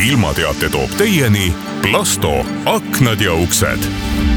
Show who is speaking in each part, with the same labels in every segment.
Speaker 1: ilmateate toob teieni Plasto aknad ja uksed.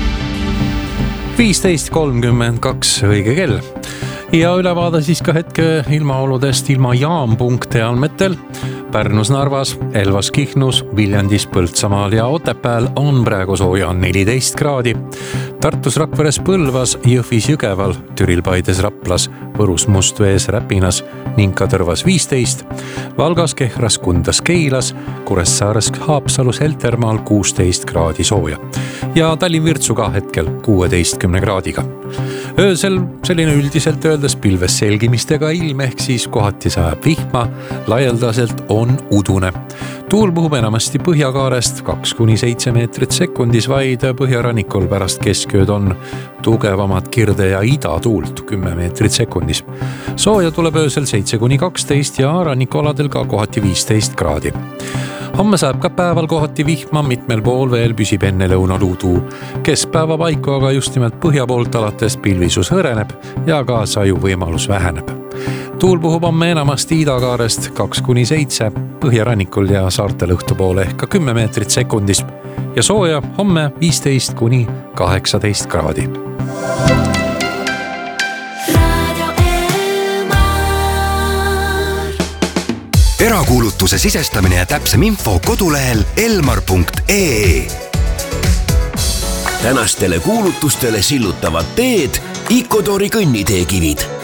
Speaker 2: 15.32 õige kell. Ja ülevaade siis ka hetke ilmaoludest ilmajaam.ee andmetel. Pärnus, Narvas, Elvas, Kihnus, Viljandis, Põltsamaal ja Otepääl on praegu sooja 14 kraadi. Tartus, Rakveres, Põlvas, Jõhvis, Jõgeval, Türil, Paides, Raplas, Võrus, Mustvees, Räpinas ning ka Tõrvas 15. Valgas, Kehras, Kundas, Keilas, Kuressaares, Haapsalus, Heltermaal 16 kraadi sooja. Ja Tallinn-Virtsu ka hetkel 16 kraadiga. Öösel selline üldiselt öeldes pilves selgimistega ilm ehk siis kohati sajab vihma, laialdaselt on udune. Tuul puhub enamasti põhjakaarest 2-7 meetrit sekundis, vaid põhjarannikul pärast keskööd on tugevamad kirde- ja idatuult 10 meetrit sekundis. Sooja tuleb öösel 7-12 ja rannikualadel ka kohati 15 kraadi. Homme saab ka päeval kohati vihma, mitmel pool veel püsib enne lõunaluudu. Keskpäeva paiku aga just nimelt põhja poolt alates pilvisus hõreneb ja ka saju võimalus väheneb. Tuul puhub homme enamasti idakaarest 2-7, põhjarannikul ja saartel õhtupoole ehk ka 10 meetrit sekundis ja sooja homme 15-18 kraadi.
Speaker 3: Erakuulutuse sisestamine ja täpsem info kodulehel elmar.ee.
Speaker 4: Tänastele kuulutustele sillutavad teed Icodori kõnniteekivid.